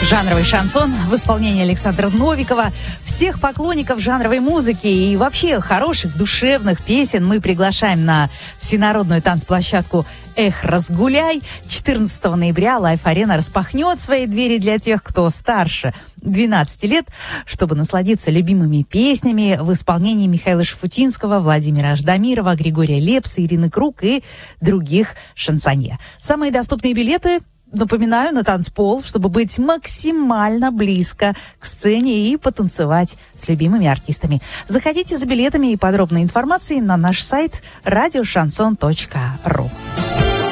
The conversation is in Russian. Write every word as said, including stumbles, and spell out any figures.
Жанровый шансон в исполнении Александра Новикова. Всех поклонников жанровой музыки и вообще хороших, душевных песен мы приглашаем на всенародную танцплощадку «Эх, разгуляй». четырнадцатого ноября Лайф-арена распахнет свои двери для тех, кто старше двенадцати лет, чтобы насладиться любимыми песнями в исполнении Михаила Шафутинского, Владимира Ждамирова, Григория Лепса, Ирины Круг и других шансонье. Самые доступные билеты, напоминаю, на танцпол, чтобы быть максимально близко к сцене и потанцевать с любимыми артистами. Заходите за билетами и подробной информацией на наш сайт радиошансон точка ру.